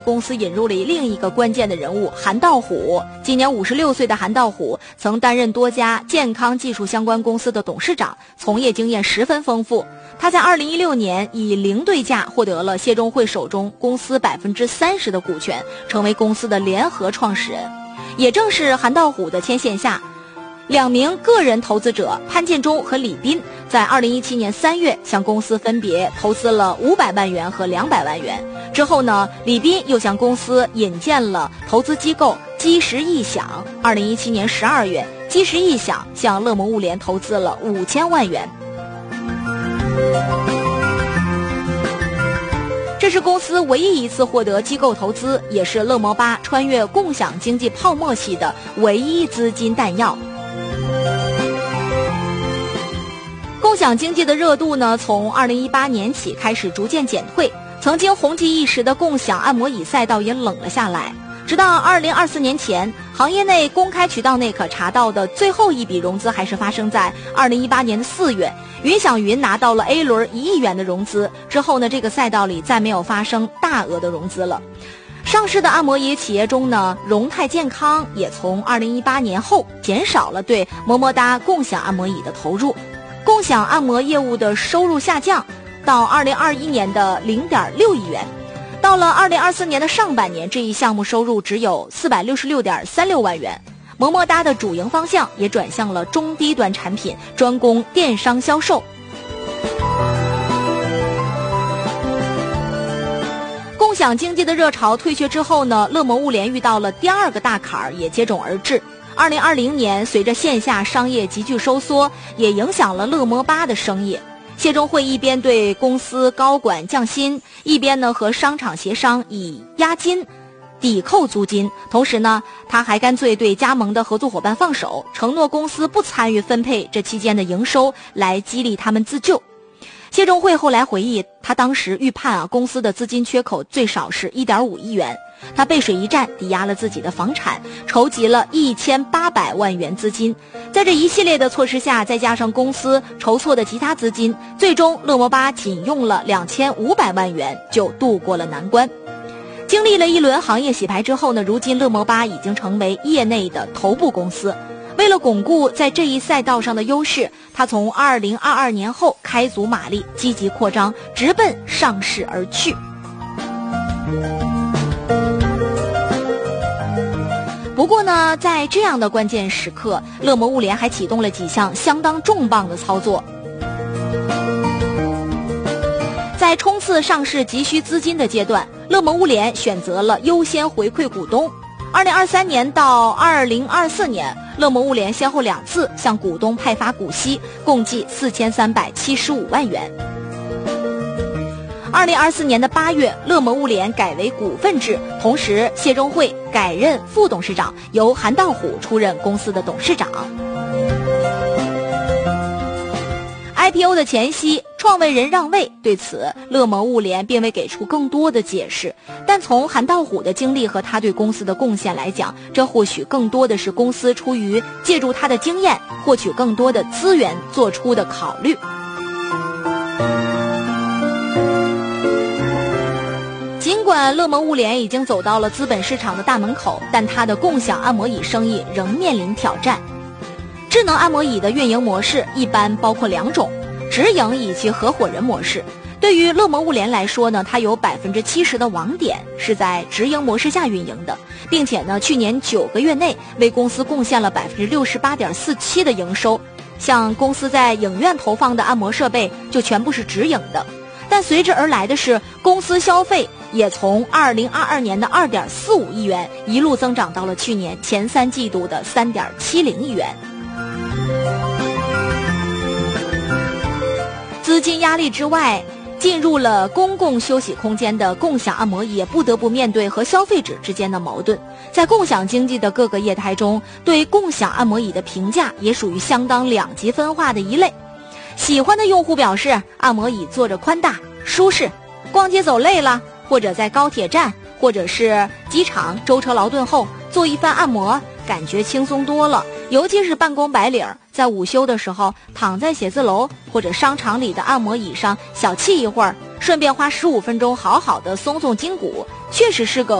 公司引入了另一个关键的人物韩道虎。今年56岁的韩道虎曾担任多家健康技术相关公司的董事长，从业经验十分丰富。他在2016年以零对价获得了谢钟会手中公司30%的股权，成为公司的联合创始人。也正是韩道虎的牵线下，2名个人投资者潘建忠和李斌在2017年3月向公司分别投资了500万元和200万元。之后呢，李斌又向公司引荐了投资机构基石异想。2017年12月，基石异想向乐摩物联投资了5000万元。这是公司唯一一次获得机构投资，也是乐摩巴穿越共享经济泡沫期的唯一资金弹药。共享经济的热度呢，从2018年起开始逐渐减退，曾经红极一时的共享按摩椅赛道也冷了下来。直到2024年前，行业内公开渠道内可查到的最后一笔融资还是发生在2018年的4月，云享云拿到了 A 轮1亿元的融资。之后呢，这个赛道里再没有发生大额的融资了。上市的按摩椅企业中呢，荣泰健康也从2018年后减少了对么么哒共享按摩椅的投入，共享按摩业务的收入下降到2021年的0.6亿元。到了2024年的上半年，这一项目收入只有466.36万元。么么哒的主营方向也转向了中低端产品，专攻电商销售。共享经济的热潮退却之后呢，乐摩物联遇到了第二个大坎儿，也接踵而至。2020年，随着线下商业急剧收缩，也影响了乐摩巴的生意。谢钟会一边对公司高管降薪，一边呢和商场协商以押金抵扣租金，同时呢他还干脆对加盟的合作伙伴放手，承诺公司不参与分配这期间的营收，来激励他们自救。谢钟会后来回忆，他当时预判公司的资金缺口最少是1.5亿元，他背水一战，抵押了自己的房产，筹集了1800万元资金。在这一系列的措施下，再加上公司筹措的其他资金，最终乐摩巴仅用了2500万元就渡过了难关。经历了一轮行业洗牌之后呢，如今乐摩巴已经成为业内的头部公司。为了巩固在这一赛道上的优势，他从2022年后开足马力，积极扩张，直奔上市而去。不过呢，在这样的关键时刻，乐摩物联还启动了几项相当重磅的操作。在冲刺上市急需资金的阶段，乐摩物联选择了优先回馈股东。2023年到2024年，乐摩物联先后2次向股东派发股息，共计4375万元。2024年的8月，乐摩物联改为股份制，同时谢钟会改任副董事长，由韩道虎出任公司的董事长。IPO 的前夕，创位人让位，对此乐摩物联并未给出更多的解释。但从韩道虎的经历和他对公司的贡献来讲，这或许更多的是公司出于借助他的经验，获取更多的资源做出的考虑。尽管乐摩物联已经走到了资本市场的大门口，但它的共享按摩椅生意仍面临挑战。智能按摩椅的运营模式一般包括2种，直营以及合伙人模式。对于乐摩物联来说呢，它有70%的网点是在直营模式下运营的，并且呢，去年9个月内为公司贡献了68.47%的营收。像公司在影院投放的按摩设备就全部是直营的，但随之而来的是公司消费也从2022年的2.45亿元一路增长到了去年前3季度的3.70亿元。资金压力之外，进入了公共休息空间的共享按摩椅也不得不面对和消费者之间的矛盾。在共享经济的各个业态中，对共享按摩椅的评价也属于相当两极分化的一类。喜欢的用户表示，按摩椅坐着宽大舒适，逛街走累了，或者在高铁站或者是机场舟车劳顿后做一番按摩，感觉轻松多了。尤其是办公白领在午休的时候躺在写字楼或者商场里的按摩椅上小憩一会儿，顺便花15分钟好好的松松筋骨， 确实是个